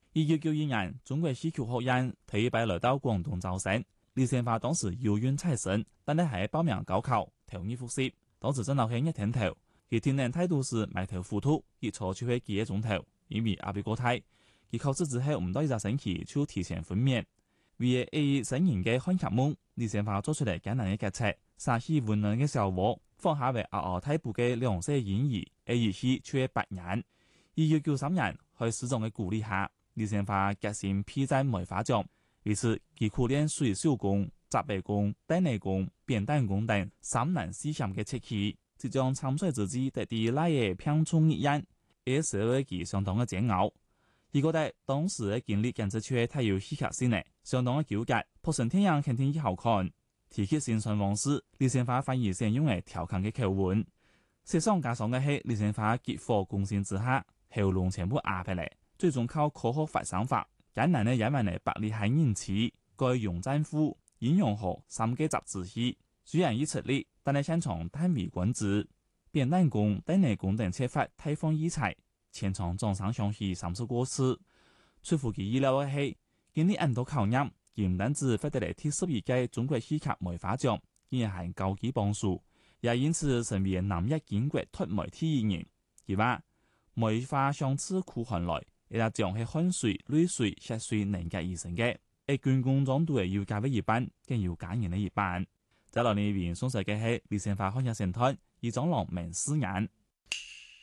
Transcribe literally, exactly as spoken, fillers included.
一九九一年，中國戲曲學院特意來到廣東招生。李仙花當時有緣采生，但係喺報名高考，投入複習。當時正落去一天頭，佢天然態度是埋頭糊塗，一坐就會幾個鐘頭，因為壓力過大。佢考試之後唔到一個星期就提前分娩。為咗一生人嘅看劇夢，李仙花做出嚟艱難嘅決策，殺氣溫暖嘅小窩，放下為嗷嗷待哺嘅兩歲嬰兒，而兒戲卻八年。一九九三年，喺師長嘅鼓勵下，李仙花決心披戰梅花獎。於是，佢苦練水手功、雜背功、單內功、扁擔功等三難四險嘅切器，即將參賽之際得第那夜拼充一樣，而社會佢相當嘅煎熬。佢覺得當時嘅經歷簡直卻太有戲劇性咧，相當嘅糾結。撲上天陽肯定以後看，提起先生往事，李仙花反而先用嚟調侃嘅口吻。雪上加霜嘅係李仙花急火攻心之下，喉嚨全部壓下嚟，最終靠科學發生法。艱難嘅演員嚟百里海人氣，該用戰斧、陰陽河三個雜子戲，雖然已出力，但係擅長單為君子、扁擔功、單內功等切法太放異彩，全場掌聲響起三十多次。出乎其意料嘅係，經歷咁多考驗，佢唔單止獲得嚟第十二屆中國戲劇梅花獎，竟然係高級榜首，也因此成為南一建國脫梅第一人。佢話梅花相似苦寒來。一粒醬係汗水、淚水、血水凝結而成嘅，而軍功狀都係要加為一半，更要感人嘅一半。在落呢邊送上嘅係李仙花開日神台，以長郎明詩眼。